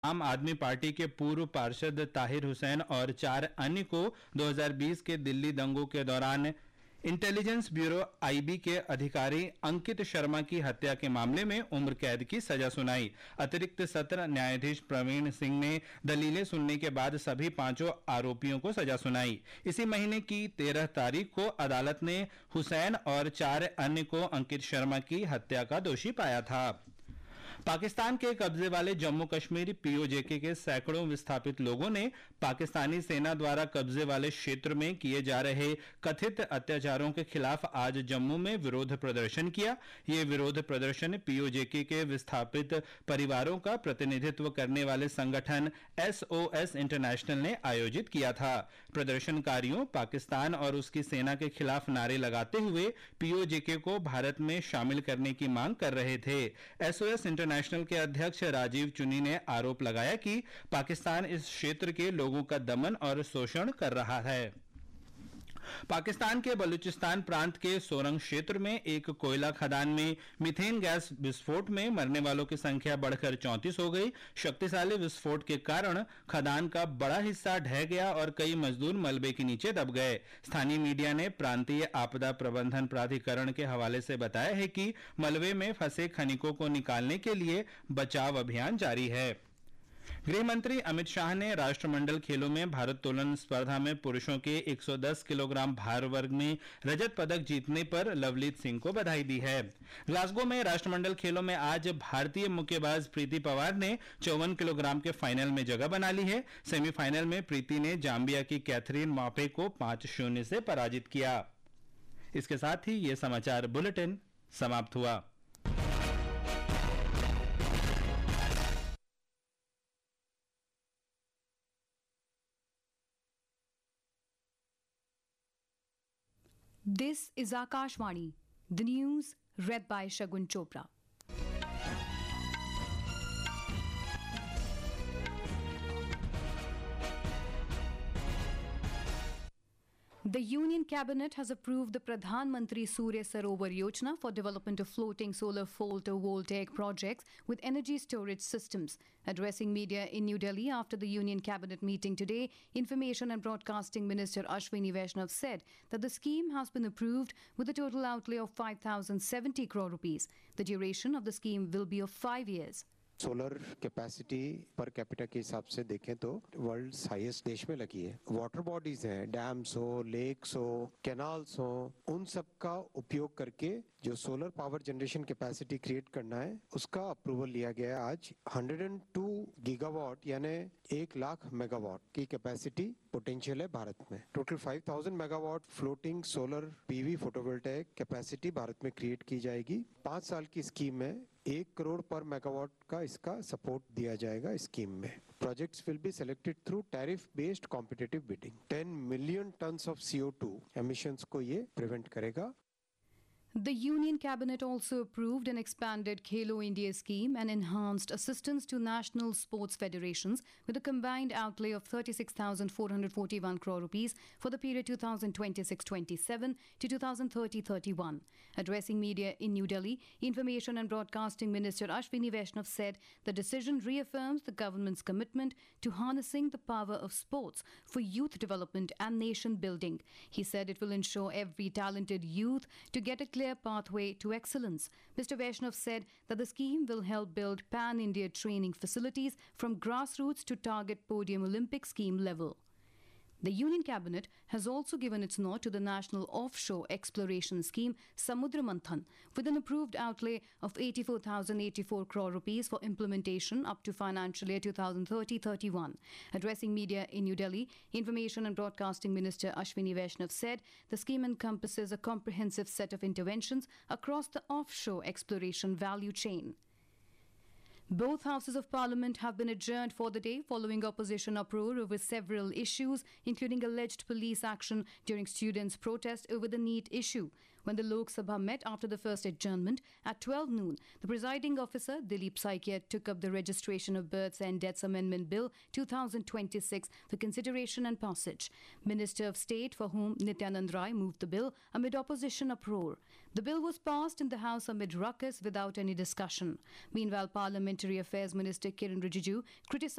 आम आदमी पार्टी के पूर्व पार्षद ताहिर हुसैन और 4 अन्य को 2020 के दिल्ली दंगों के दौरान इंटेलिजेंस ब्यूरो आईबी के अधिकारी अंकित शर्मा की हत्या के मामले में उम्र कैद की सजा सुनाई। अतिरिक्त सत्र न्यायाधीश प्रवीण सिंह ने दलीलें सुनने के बाद सभी 5 आरोपियों को सजा सुनाई। इसी महीने की 13 तारीख को अदालत ने हुसैन और 4 अन्य को अंकित शर्मा की हत्या का दोषी पाया था। पाकिस्तान के कब्जे वाले जम्मू कश्मीर पीओजेके के सैकड़ों विस्थापित लोगों ने पाकिस्तानी सेना द्वारा कब्जे वाले क्षेत्र में किए जा रहे कथित अत्याचारों के खिलाफ आज जम्मू में विरोध प्रदर्शन किया। ये विरोध प्रदर्शन पीओजेके के विस्थापित परिवारों का प्रतिनिधित्व करने वाले संगठन SOS इंटरनेशनल ने आयोजित किया था। प्रदर्शनकारियों पाकिस्तान और उसकी सेना के खिलाफ नारे लगाते हुए पीओजेके को भारत में शामिल करने की मांग कर रहे थे। SOS इंटरनेशनल के अध्यक्ष राजीव चुनी ने आरोप लगाया कि पाकिस्तान इस क्षेत्र के लोगों का दमन और शोषण कर रहा है। पाकिस्तान के बलूचिस्तान प्रांत के सोरंग क्षेत्र में एक कोयला खदान में मीथेन गैस विस्फोट में मरने वालों की संख्या बढ़कर 34 हो गई। शक्तिशाली विस्फोट के कारण खदान का बड़ा हिस्सा ढह गया और कई मजदूर मलबे के नीचे दब गए। स्थानीय मीडिया ने प्रांतीय आपदा प्रबंधन प्राधिकरण के हवाले से बताया है कि मलबे में फंसे खनिकों को निकालने के लिए बचाव अभियान जारी है। गृह मंत्री अमित शाह ने राष्ट्रमंडल खेलों में भारोत्तोलन स्पर्धा में पुरुषों के 110 किलोग्राम भार वर्ग में रजत पदक जीतने पर लवलीत सिंह को बधाई दी है। ग्लासगो में राष्ट्रमंडल खेलों में आज भारतीय मुक्केबाज प्रीति पवार ने 54 किलोग्राम के फाइनल में जगह बना ली है। सेमीफाइनल में प्रीति ने जाम्बिया की कैथरीन मापे को 5-0 से पराजित किया। इसके साथ ही ये समाचार बुलेटिन समाप्त हुआ। This is Akashvani, the news read by Shagun Chopra. The Union Cabinet has approved the Pradhan Mantri Surya Sarovar Yojana for development of floating solar photovoltaic projects with energy storage systems. Addressing media in New Delhi after the Union Cabinet meeting today, Information and Broadcasting Minister Ashwini Vaishnav said that the scheme has been approved with a total outlay of 5,070 crore rupees. The duration of the scheme will be of 5 years. Solar capacity per capita के हिसाब से देखें तो world highest देश में लगी है। Water bodies हैं, डैम्स हो, लेक्स हो, कैनाल्स हो, उन सब का उपयोग करके जो solar power generation capacity create करना है उसका अप्रूवल लिया गया है आज। 102 गीगावाट यानी 1 लाख मेगावाट की कैपेसिटी पोटेंशियल है भारत में। Total 5,000 megawatt floating solar PV photovoltaic capacity Bharat में क्रिएट की जाएगी। 5 साल की स्कीम है। 1 करोड़ पर मेगावाट का इसका सपोर्ट दिया जाएगा स्कीम में। Projects will be selected through tariff based competitive bidding. 10 million tons of CO2 emissions को ये प्रिवेंट करेगा। The Union Cabinet also approved an expanded Khelo India scheme and enhanced assistance to national sports federations with a combined outlay of 36,441 crore rupees for the period 2026-27 to 2030-31. Addressing media in New Delhi, Information and Broadcasting Minister Ashwini Vaishnav said the decision reaffirms the government's commitment to harnessing the power of sports for youth development and nation building. He said it will ensure every talented youth to get a clear pathway to excellence. Mr. Vaishnav said that the scheme will help build pan-India training facilities from grassroots to target podium Olympic scheme level. The Union Cabinet has also given its nod to the National Offshore Exploration Scheme Samudra Manthan with an approved outlay of 84,084 crore rupees for implementation up to financial year 2030-31. Addressing media in New Delhi, Information and Broadcasting Minister Ashwini Vaishnav said the scheme encompasses a comprehensive set of interventions across the offshore exploration value chain. Both houses of parliament have been adjourned for the day following opposition uproar over several issues, including alleged police action during students' protest over the NEET issue. When the Lok Sabha met after the first adjournment at 12 noon, the presiding officer, Dilip Saikia, took up the Registration of Births and Deaths Amendment Bill 2026 for consideration and passage. Minister of State for Home Nityanand Rai moved the bill amid opposition uproar. The bill was passed in the House amid ruckus without any discussion. Meanwhile, Parliamentary Affairs Minister Kiran Rijiju criticized